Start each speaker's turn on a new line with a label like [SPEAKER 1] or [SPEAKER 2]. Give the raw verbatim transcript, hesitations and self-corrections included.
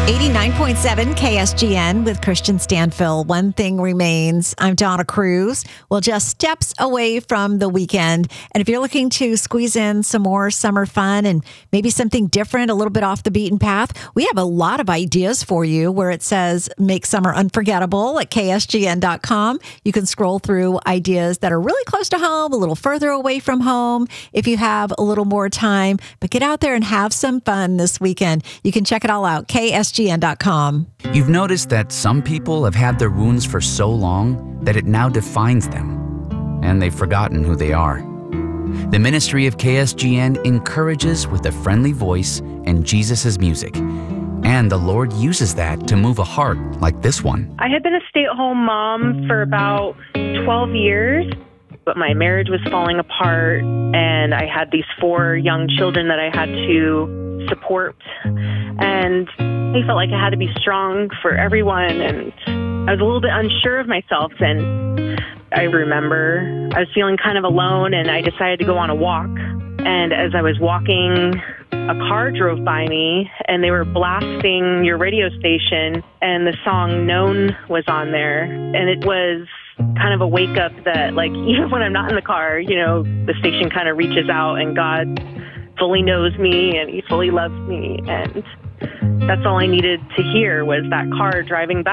[SPEAKER 1] eighty-nine point seven K S G N with Christian Stanfill. One thing remains. I'm Donna Cruz. Well, just steps away from the weekend. And if you're looking to squeeze in some more summer fun and maybe something different, a little bit off the beaten path, we have a lot of ideas for you where it says make summer unforgettable at K S G N dot com. You can scroll through ideas that are really close to home, a little further away from home if you have a little more time. But get out there and have some fun this weekend. You can check it all out. K S G N dot com.
[SPEAKER 2] You've noticed that some people have had their wounds for so long that it now defines them, and they've forgotten who they are. The ministry of K S G N encourages with a friendly voice and Jesus' music, and the Lord uses that to move a heart like this one.
[SPEAKER 3] I had been a stay-at-home mom for about twelve years, but my marriage was falling apart, and I had these four young children that I had to support, and I felt like I had to be strong for everyone, and I was a little bit unsure of myself, and I remember I was feeling kind of alone, and I decided to go on a walk, and as I was walking, a car drove by me, and they were blasting your radio station, and the song Known was on there, and it was kind of a wake-up that, like, even when I'm not in the car, you know, the station kind of reaches out, and God fully knows me, and he fully loves me, and that's all I needed to hear was that car driving by.